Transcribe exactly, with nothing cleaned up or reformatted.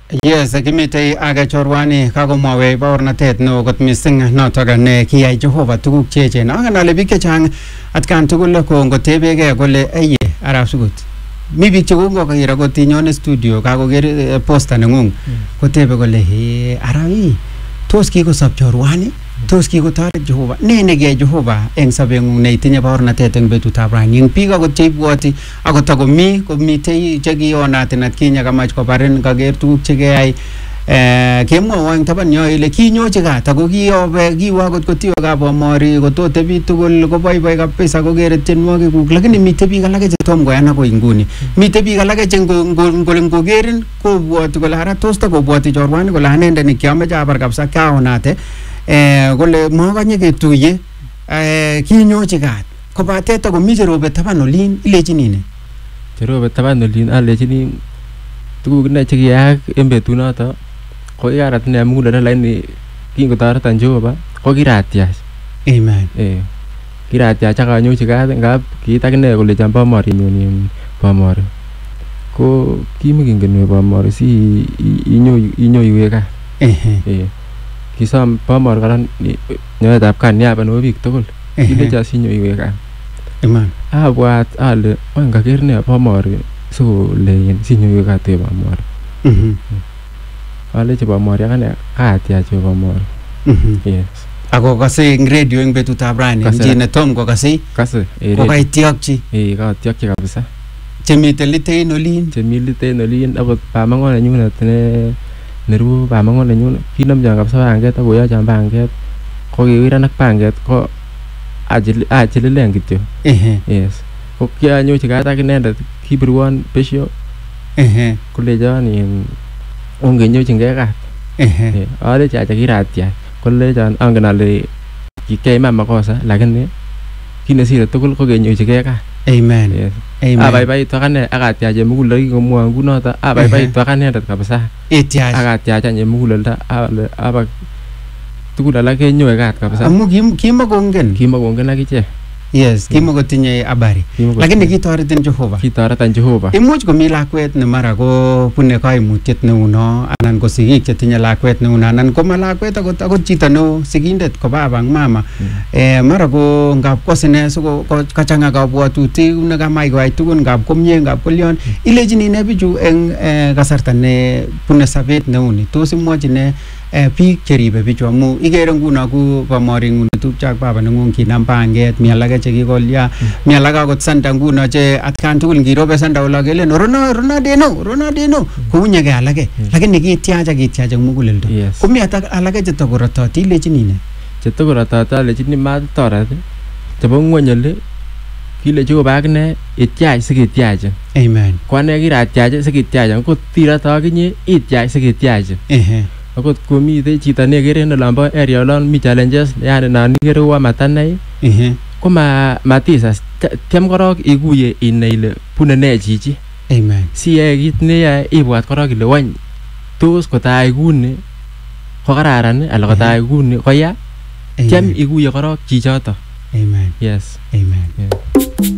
Yes, kimite age chorwani kagomwawe baornatet no got missing notok ne kiyai Jehova tuguk cheechen. Angen ale biik chechang atkan tugul ko ngotebege kole eye arap sugut. Mi biik che kokokiro kotinyone studio kakoker poster nengung kotebe kole he arawi tos kikosop chorwani tos kikotoret Jehova ne nekiyai Jehova eng sobengung neitinye baornatet eng betutab rani eng biik akot cheibwoti akot takomi komitei chekionatin atkinye kamach kobarin kaker tuguk chekeyai eh kemwowo eng taban yo ile kinyochi kat ako kiyobe kiwo akot kotiwe kabomori kototebi tugul koboiboi kabisa kokere tienwogikuk lakini mitei biik alake chetom koyan akoi nguni mitei biik alake che ngokerin kobwoti kole ara tos takobwoti chorwani kole anendet ni kiameche abar kabisa kaonate eh kole makanye ketuye eh kinyochi kat kobate takomi cherobe taban olin ilechini ne cherobe taban olin alechini tuguk ne chekiyaak eng betunoto ko kikarat ne muguleldo lakini kingotoreton Jehova ko kiratiach. Amen. Eh kiratiach akanyochi kat ngap kiit akine kole cham bomorinyu bomori ko kimikingen bomori si inyoiwe kat. Eh kisom bomori karan nyoetab kat niaba nebo biik tugul kilecho sinyoiwe kat. Amen. Abwat ale oi ngaker ne bomori sikolein sinyoiwe kat bomori. Mhm. Ale che bomori akane katiach bomori. Mhm. Yes. Ako kase eng radio eng betutab rani nji ne tom ko kase Kase ko kaitiokchi eh kaitiokchi kabisa. Chemite litein olin Chemi litein olin akot bamongo nenyunet ne nerubu bamongo nenyunet kinomjon kabisa panget akoyochon panget ko kiwiran ak panget ko achililen kityo. Ehe. Yes. Ko kianyochi kat ak inendet kibirwon besho. Ehe. Kolechon in ongenyochinge kat. Ehe. Alechi acha kiratiach kolechon angen ale kikiyai iman makosa lakini kit nesire tugul ko kenyochige kat. Amen. Yes. Amen. Abaibaitu akane akatiach muguleldo kingomwon kunoto abaibaitu ak anendet kabisa. Etiach. Akatiach anye muguleldo ale aba tugul alak kenyoe kat kabisa. Amu kimakongen. Kimakongen akichek. Yes, kimakotinye habari. Lakini kitoretin Jehova. Kitoreton Jehova. Imuch komi lakwet ne mara ko bune kaimutiet neuno anan ko sigik chetinye lakwet neuno anan ko ma lakwet akot akot chito neo sigindet ko baba ak mama eh mara ko ngap kosine siko kachanga kabwatutik ne kamai koai tugun ngap komie ngap kolyon ilechini ne bichu eng kasarta ne bune sabet neuni tos imwochi ne biik cheribe bichu amu igere nguno ku bomoringung tupcho ak baba nengung kinam panget mi alake chekikolya mi alake akot sanda nguno che atkan tugul ngirobe sanda ola kelen rono rono deno rono deno kounyege alake lakini kitiacha kitiacha muguleldo komi alake chetokorototi ilechini ne chetokorototi alechini matoret chebo ngwony ole kilechi koba akine itiach sikitiach. Amen. Kwane kiratiach sikitiach ko tiroto akinye itiach sikitiach. Ehe. Akot komite chito nekere en olombo area olon mi challenges yani nan ikere uwa matanai ehe ko ma matisas tiem korok ikuye inai ile bune ne chichi. Amen. Si yae kit neyae ibwat korok ile wany tos kotai kuni ko kararan ala kotai kuni ko ya tiem ikuye korok chichoto. Amen. Yes. Amen. Yeah.